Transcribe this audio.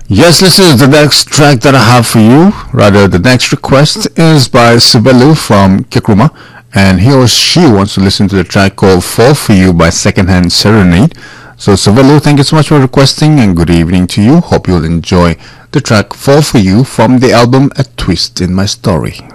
Yes, listeners, the next track that I have for you, rather the next request, is by Sibelu from Kikruma, and he or she wants to listen to the track called Fall For You by Secondhand Serenade. So Sibelu, thank you so much for requesting, and good evening to you. Hope you'll enjoy the track Fall For You from the album A Twist in My Story.